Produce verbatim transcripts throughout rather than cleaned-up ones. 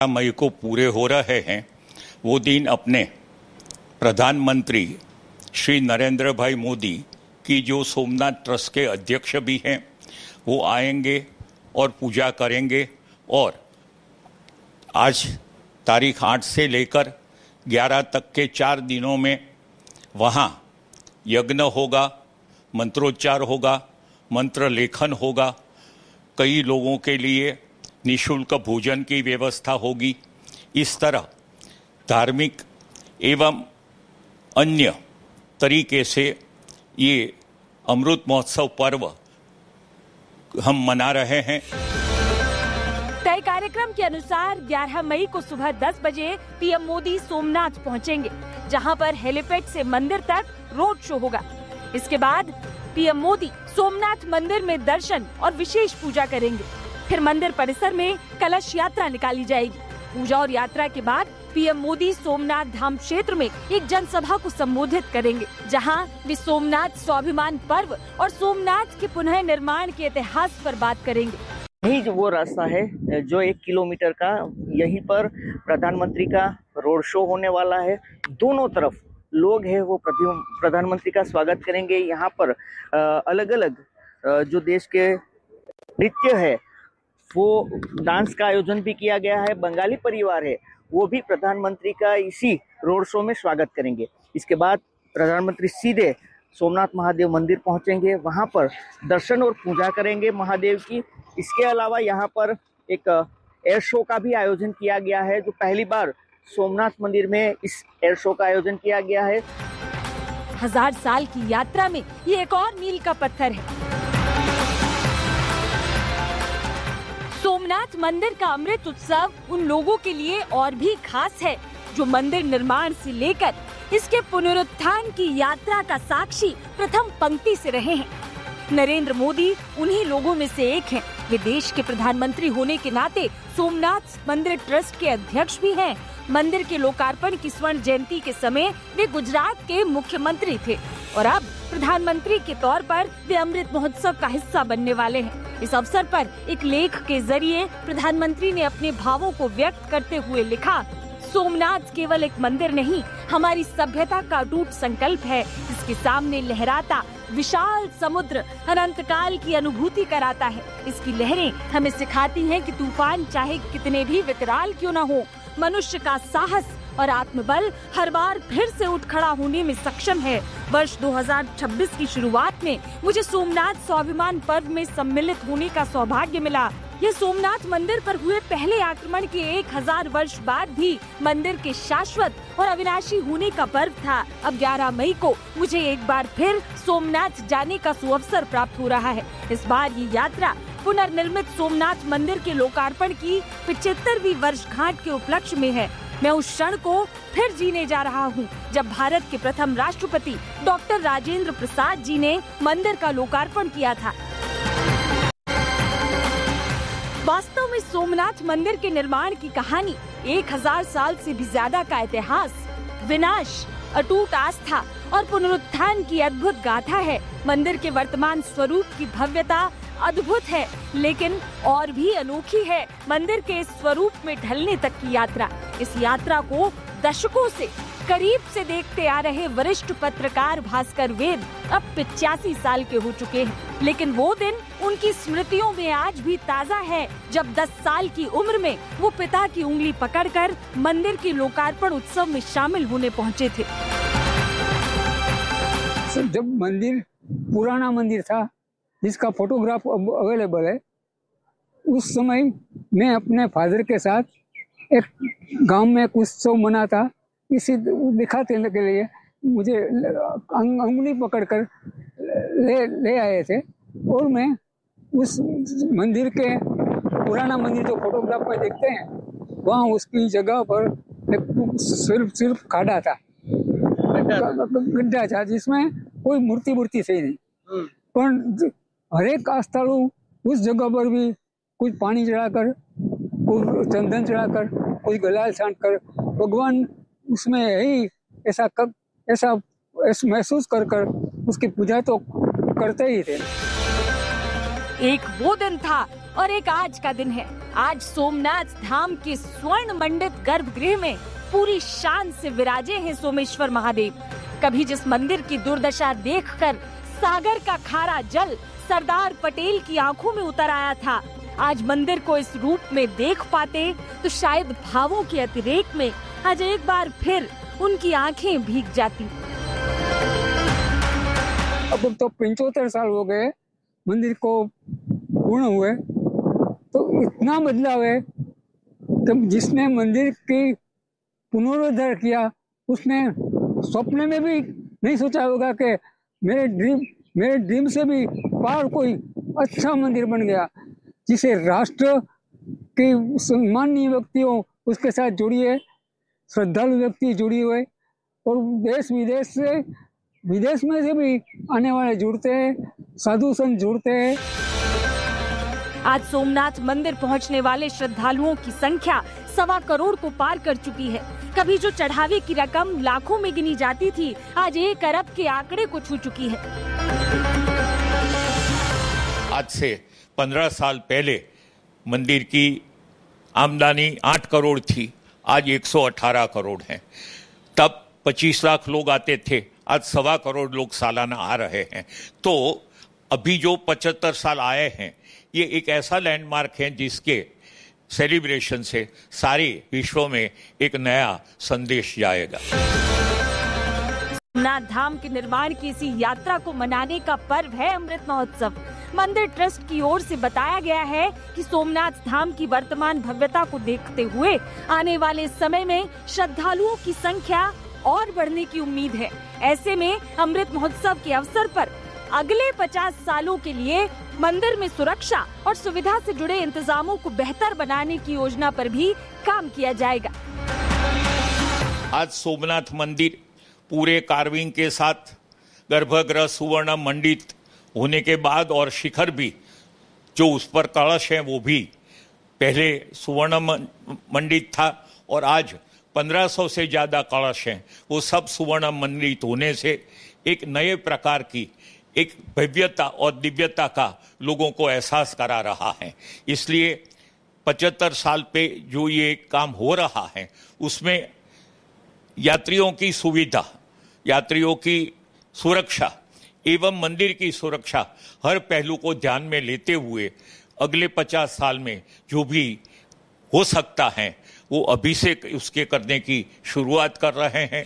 मई को पूरे हो रहे हैं, वो दिन अपने प्रधानमंत्री श्री नरेंद्र भाई मोदी की जो सोमनाथ ट्रस्ट के अध्यक्ष भी हैं, वो आएंगे और पूजा करेंगे। और आज तारीख आठ से लेकर ग्यारह तक के चार दिनों में वहाँ यज्ञ होगा, मंत्रोच्चार होगा, मंत्र लेखन होगा, कई लोगों के लिए निःशुल्क भोजन की व्यवस्था होगी। इस तरह धार्मिक एवं अन्य तरीके से ये अमृत महोत्सव पर्व हम मना रहे हैं। तय कार्यक्रम के अनुसार ग्यारह मई को सुबह दस बजे पीएम मोदी सोमनाथ पहुंचेंगे, जहां पर हेलीपैड से मंदिर तक रोड शो होगा। इसके बाद पीएम मोदी सोमनाथ मंदिर में दर्शन और विशेष पूजा करेंगे। फिर मंदिर परिसर में कलश यात्रा निकाली जाएगी। पूजा और यात्रा के बाद पीएम मोदी सोमनाथ धाम क्षेत्र में एक जनसभा को संबोधित करेंगे, जहां वे सोमनाथ स्वाभिमान पर्व और सोमनाथ के पुनः निर्माण के इतिहास पर बात करेंगे। यही जो वो रास्ता है जो एक किलोमीटर का, यहीं पर प्रधानमंत्री का रोड शो होने वाला है। दोनों तरफ लोग हैं वो प्रधानमंत्री का स्वागत करेंगे। यहाँ पर अलग अलग जो देश के नृत्य है वो डांस का आयोजन भी किया गया है। बंगाली परिवार है वो भी प्रधानमंत्री का इसी रोड शो में स्वागत करेंगे। इसके बाद प्रधानमंत्री सीधे सोमनाथ महादेव मंदिर पहुंचेंगे, वहां पर दर्शन और पूजा करेंगे महादेव की। इसके अलावा यहाँ पर एक एयर शो का भी आयोजन किया गया है, जो पहली बार सोमनाथ मंदिर में इस एयर शो का आयोजन किया गया है। हजार साल की यात्रा में ये एक और मील का पत्थर है। सोमनाथ मंदिर का अमृत उत्सव उन लोगों के लिए और भी खास है जो मंदिर निर्माण से लेकर इसके पुनरुत्थान की यात्रा का साक्षी प्रथम पंक्ति से रहे हैं। नरेंद्र मोदी उन्हीं लोगों में से एक हैं। वे देश के प्रधानमंत्री होने के नाते सोमनाथ मंदिर ट्रस्ट के अध्यक्ष भी हैं। मंदिर के लोकार्पण की स्वर्ण जयंती के समय वे गुजरात के मुख्यमंत्री थे और अब प्रधानमंत्री के तौर पर वे अमृत महोत्सव का हिस्सा बनने वाले हैं। इस अवसर पर एक लेख के जरिए प्रधानमंत्री ने अपने भावों को व्यक्त करते हुए लिखा, सोमनाथ केवल एक मंदिर नहीं, हमारी सभ्यता का अटूट संकल्प है। इसके सामने लहराता विशाल समुद्र अनंत काल की अनुभूति कराता है। इसकी लहरें हमें सिखाती हैं कि तूफान चाहे कितने भी विकराल क्यों न हो, मनुष्य का साहस और आत्मबल हर बार फिर से उठ खड़ा होने में सक्षम है। वर्ष दो हज़ार छब्बीस की शुरुआत में मुझे सोमनाथ स्वाभिमान पर्व में सम्मिलित होने का सौभाग्य मिला। यह सोमनाथ मंदिर पर हुए पहले आक्रमण के एक हजार वर्ष बाद भी मंदिर के शाश्वत और अविनाशी होने का पर्व था। अब ग्यारह मई को मुझे एक बार फिर सोमनाथ जाने का सुअवसर प्राप्त हो रहा है। इस बार ये यात्रा पुनर्निर्मित सोमनाथ मंदिर के लोकार्पण की पचहत्तरवीं वर्षगांठ के उपलक्ष्य में है। मैं उस क्षण को फिर जीने जा रहा हूँ जब भारत के प्रथम राष्ट्रपति डॉक्टर राजेंद्र प्रसाद जी ने मंदिर का लोकार्पण किया था। वास्तव में सोमनाथ मंदिर के निर्माण की कहानी एक हजार साल से भी ज्यादा का इतिहास, विनाश, अटूट आस्था और पुनरुत्थान की अद्भुत गाथा है। मंदिर के वर्तमान स्वरूप की भव्यता अद्भुत है, लेकिन और भी अनोखी है मंदिर के इस स्वरूप में ढलने तक की यात्रा। इस यात्रा को दशकों से करीब से देखते आ रहे वरिष्ठ पत्रकार भास्कर वेद अब पिचासी साल के हो चुके हैं, लेकिन वो दिन उनकी स्मृतियों में आज भी ताजा है जब दस साल की उम्र में वो पिता की उंगली पकड़कर मंदिर के लोकार्पण उत्सव में शामिल होने पहुंचे थे। जब मंदिर पुराना मंदिर था जिसका फोटोग्राफ अब अवेलेबल है, उस समय मैं अपने फादर के साथ एक गांव में एक उत्सव मना था। इसी दिखाते के लिए मुझे अंगुली पकड़कर ले ले आए थे और मैं उस मंदिर के पुराना मंदिर जो फोटोग्राफ में देखते हैं वहाँ उसकी जगह पर एक सिर्फ सिर्फ खाड़ा था, गड्ढा था जिसमें कोई मूर्ति मूर्ति थी नहीं, पर हरेक आस्थालु उस जगह पर भी कुछ पानी चढ़ाकर, कुछ चंदन चढ़ाकर, कुछ गलाल छांटकर भगवान उसमें ही ऐसा कब ऐसा, ऐसा महसूस कर कर उसकी पूजा तो करते ही थे। एक वो दिन था और एक आज का दिन है। आज सोमनाथ धाम के स्वर्ण मंडित गर्भगृह में पूरी शान से विराजे हैं सोमेश्वर महादेव। कभी जिस मंदिर की दुर्दशा देखकर सागर का खारा जल सरदार पटेल की आंखों में उतर आया था, आज मंदिर को इस रूप में देख पाते तो शायद भावों के अतिरेक में आज एक बार फिर उनकी आंखें भीग जाती। अब तो पंचोत्तर साल हो गए मंदिर को पूर्ण हुए, तो इतना बदलाव है कि जिसने मंदिर की पुनरुद्धार किया उसने स्वप्न में भी नहीं सोचा होगा कि मेरे ड्रीम मेरे ड्रीम से भी पार कोई अच्छा मंदिर बन गया, जिसे राष्ट्र के सम्माननीय व्यक्तियों उसके साथ जुड़िए, श्रद्धालु व्यक्ति जुड़ी हुए और देश विदेश से विदेश में से भी आने वाले जुड़ते हैं, साधु संत जुड़ते हैं। आज सोमनाथ मंदिर पहुंचने वाले श्रद्धालुओं की संख्या सवा करोड़ को पार कर चुकी है। कभी जो चढ़ावे की रकम लाखों में गिनी जाती थी, आज एक अरब के आंकड़े को छू चुकी है। आज से पंद्रह साल पहले मंदिर की आमदनी आठ करोड़ थी, आज एक सौ अठारह करोड़ है। तब पच्चीस लाख लोग आते थे, आज सवा करोड़ लोग सालाना आ रहे हैं। तो अभी जो पचहत्तर साल आए हैं, ये एक ऐसा लैंडमार्क है जिसके सेलिब्रेशन से सारे विश्व में एक नया संदेश जाएगा। सोमनाथ धाम के निर्माण की इसी यात्रा को मनाने का पर्व है अमृत महोत्सव। मंदिर ट्रस्ट की ओर से बताया गया है कि सोमनाथ धाम की वर्तमान भव्यता को देखते हुए आने वाले समय में श्रद्धालुओं की संख्या और बढ़ने की उम्मीद है। ऐसे में अमृत महोत्सव के अवसर पर अगले पचास सालों के लिए मंदिर में सुरक्षा और सुविधा से जुड़े इंतजामों को बेहतर बनाने की योजना पर भी काम किया जाएगा। आज सोमनाथ मंदिर पूरे कार्विंग के साथ गर्भगृह सुवर्ण मंडित होने के बाद और शिखर भी जो उस पर कलश है वो भी पहले सुवर्ण मंडित था और आज पंद्रह सौ से ज्यादा कलश हैं, वो सब सुवर्ण मंडित होने से एक नए प्रकार की एक भव्यता और दिव्यता का लोगों को एहसास करा रहा है। इसलिए पचहत्तर साल पे जो ये काम हो रहा है उसमें यात्रियों की सुविधा, यात्रियों की सुरक्षा एवं मंदिर की सुरक्षा हर पहलू को ध्यान में लेते हुए अगले पचास साल में जो भी हो सकता है वो अभी से उसके करने की शुरुआत कर रहे हैं।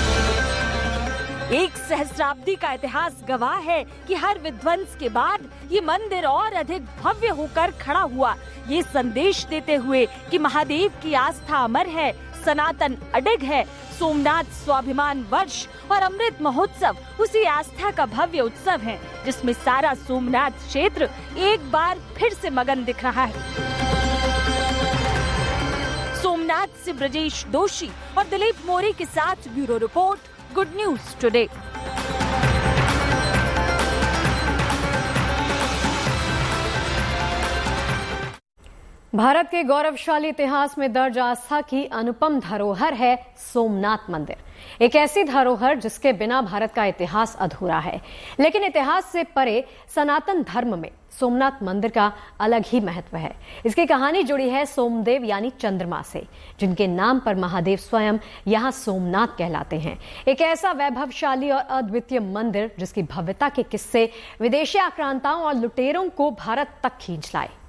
एक सहस्राब्दी का इतिहास गवाह है कि हर विध्वंस के बाद ये मंदिर और अधिक भव्य होकर खड़ा हुआ, ये संदेश देते हुए कि महादेव की आस्था अमर है, सनातन अडिग है। सोमनाथ स्वाभिमान वर्ष और अमृत महोत्सव उसी आस्था का भव्य उत्सव है, जिसमें सारा सोमनाथ क्षेत्र एक बार फिर से मगन दिख रहा है। सोमनाथ से ब्रजेश दोषी और दिलीप मोरे के साथ bureau report, good news today. Bharat के गौरवशाली इतिहास में दर्ज आस्था की अनुपम धरोहर है सोमनाथ मंदिर। एक ऐसी धरोहर जिसके बिना भारत का इतिहास अधूरा है। लेकिन इतिहास से परे सनातन धर्म में सोमनाथ मंदिर का अलग ही महत्व है। इसकी कहानी जुड़ी है सोमदेव यानी चंद्रमा से, जिनके नाम पर महादेव स्वयं यहाँ सोमनाथ कहलाते हैं। एक ऐसा वैभवशाली और अद्वितीय मंदिर जिसकी भव्यता के किस्से विदेशी आक्रांताओं और लुटेरों को भारत तक खींच लाए।